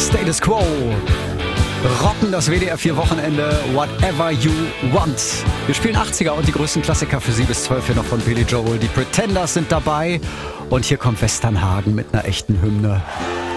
Status Quo. Rocken das WDR 4 Wochenende Whatever You Want. Wir spielen 80er und die größten Klassiker für Sie bis 12 hier noch von Billy Joel. Die Pretenders sind dabei und hier kommt Westernhagen mit einer echten Hymne.